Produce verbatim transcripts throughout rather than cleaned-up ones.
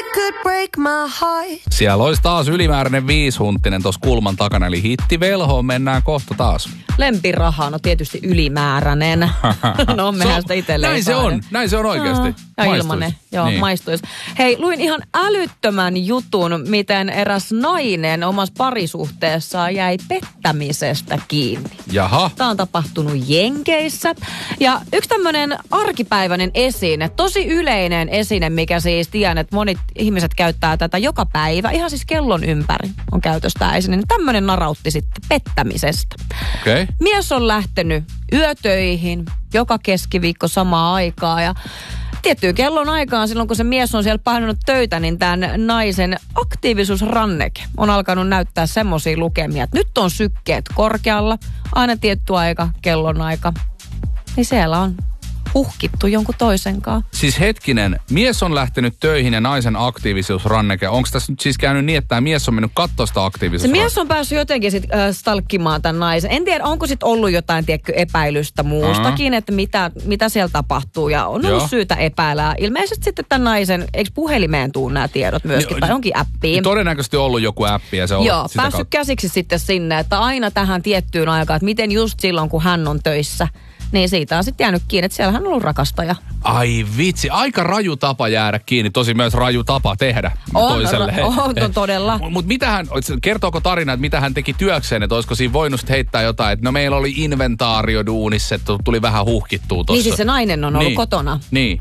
could break my heart. Siellä olisi taas ylimääräinen viishunttinen tuossa kulman takana, eli hitti velhoon mennään kohta taas. Lempiraha, no tietysti ylimääräinen. No mehän sitä itselleen. Näin se on, näin se on oikeasti. Ja ilmanen, joo, niin. Maistuisi. Hei, luin ihan älyttömän jutun, miten eräs nainen omassa parisuhteessaan jäi pettämisestä kiinni. Jaha. Tämä on tapahtunut Jenkeissä. Ja yksi tämmöinen arkipäiväinen esine, tosi yleinen esine, mikä siis tiedän, että monet ihmiset käyttää tätä joka päivä. Ihan siis kellon ympäri on käytössä tämä esine. Tämmöinen narautti sitten pettämisestä. Okei. Okay. Mies on lähtenyt yötöihin joka keskiviikko samaa aikaa ja tiettyyn kellon aikaan, silloin kun se mies on siellä painanut töitä, niin tämän naisen aktiivisuusranneke on alkanut näyttää semmoisia lukemia, että nyt on sykkeet korkealla, aina tietty aika, kellon aika, niin siellä on uhkittu jonkun toisenkaan. Siis hetkinen, mies on lähtenyt töihin ja naisen aktiivisuusranneke. Onko tässä nyt siis käynyt niin, että tämä mies on mennyt katsoa sitä aktiivisuusrannekea? Se mies on päässyt jotenkin sit, äh, stalkkimaan tämän naisen. En tiedä, onko sitten ollut jotain tiedätkö, epäilystä muustakin, uh-huh. että mitä, mitä siellä tapahtuu. Ja on ollut Joo. syytä epäillä. Ilmeisesti sitten tämän naisen, eikö puhelimeen tuu nämä tiedot myöskin, no, tai onkin appiin? Todennäköisesti ollut joku appi ja se on Joo, sitä päässyt kautta. Käsiksi sitten sinne, että aina tähän tiettyyn aikaan, että miten just silloin, kun hän on töissä, niin siitä on sitten jäänyt kiinni, että siellähän on ollut rakastaja. Ai vitsi, aika raju tapa jäädä kiinni, tosi myös raju tapa tehdä on, toiselle. On, on todella. Mutta mitä hän, kertooko tarina, että mitä hän teki työkseen, että olisiko siinä voinut heittää jotain, että no meillä oli inventaario duunissa, että tuli vähän huhkittua tossa. Niin siis se nainen on ollut niin. kotona. Niin.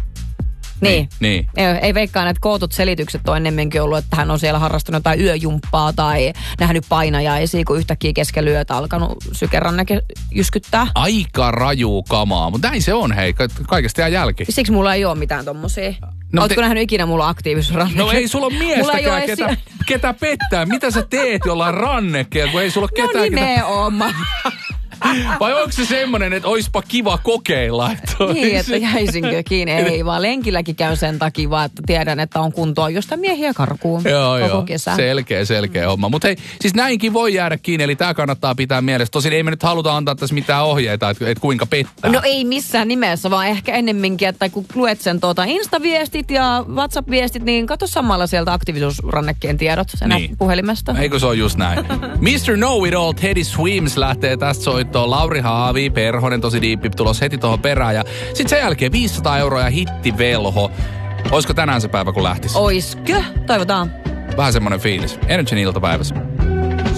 Niin. niin. Ei, ei veikkaan, että kootut selitykset on ennemminkin ollut, että hän on siellä harrastanut jotain yöjumppaa tai nähnyt painajaisia, kun yhtäkkiä keskellä yötä alkanut sykeranneke jyskyttää. Aika raju kamaa, mutta näin se on, hei. Kaikesta jää jälki. Siksi mulla ei ole mitään tommosia. No, Ootko te... nähnyt ikinä mulla aktiivisuusranneke? No ei sulla ole miestäkään, ei ketä, esi... ketä pettää. Mitä sä teet jollain rannekkeella, kun ei sulla ole ketään, no nimenomaan. Vai onko se semmoinen, että oispa kiva kokeilla? Että niin, että jäisinkö kiinni. Ei vaan lenkilläkin käyn sen takia vaan, että tiedän, että on kuntoa josta miehiä karkuun joo, koko joo. kesä. Selkeä, selkeä homma. Mutta hei, siis näinkin voi jäädä kiinni, eli tämä kannattaa pitää mielessä. Tosin ei me nyt haluta antaa tässä mitään ohjeita, että, että kuinka pettää. No ei missään nimessä, vaan ehkä ennemminkin, että kun luet sen tuota Insta-viestit ja WhatsApp-viestit, niin katso samalla sieltä aktiivisuusrannekkeen tiedot sen niin. puhelimesta. Eikö se ole just näin? mister Know It All, Teddy Swims lähtee tästä soittoon. Lauri Haavi, Perhonen, tosi diippi, tulos heti tuohon perään. Ja sit sen jälkeen viisisataa euroa ja hittivelho. Olisiko tänään se päivä, kun lähtisi? Oiskö? Toivotaan. Vähän semmonen fiilis. Energyn iltapäivässä.